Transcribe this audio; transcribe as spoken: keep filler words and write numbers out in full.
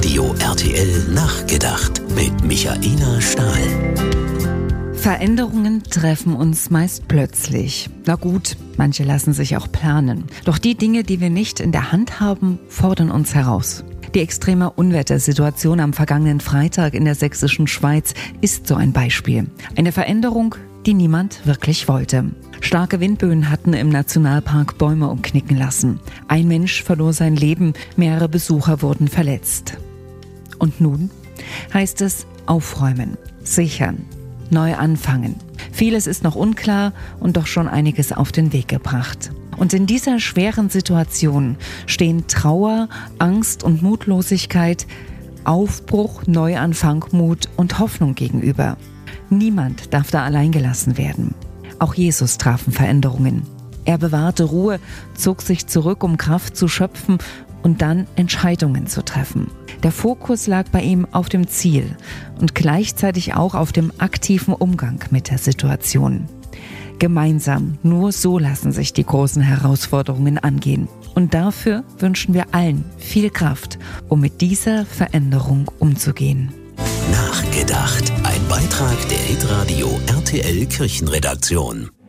Hitradio R T L Nachgedacht mit Michaela Stahl. Veränderungen treffen uns meist plötzlich. Na gut, manche lassen sich auch planen. Doch die Dinge, die wir nicht in der Hand haben, fordern uns heraus. Die extreme Unwettersituation am vergangenen Freitag in der sächsischen Schweiz ist so ein Beispiel. Eine Veränderung, die niemand wirklich wollte. Starke Windböen hatten im Nationalpark Bäume umknicken lassen. Ein Mensch verlor sein Leben, mehrere Besucher wurden verletzt. Und nun heißt es aufräumen, sichern, neu anfangen. Vieles ist noch unklar und doch schon einiges auf den Weg gebracht. Und in dieser schweren Situation stehen Trauer, Angst und Mutlosigkeit, Aufbruch, Neuanfang, Mut und Hoffnung gegenüber. Niemand darf da allein gelassen werden. Auch Jesus trafen Veränderungen. Er bewahrte Ruhe, zog sich zurück, um Kraft zu schöpfen und dann Entscheidungen zu treffen. Der Fokus lag bei ihm auf dem Ziel und gleichzeitig auch auf dem aktiven Umgang mit der Situation. Gemeinsam, nur so lassen sich die großen Herausforderungen angehen. Und dafür wünschen wir allen viel Kraft, um mit dieser Veränderung umzugehen. Nachgedacht. Ein Beitrag der Hitradio R T L Kirchenredaktion.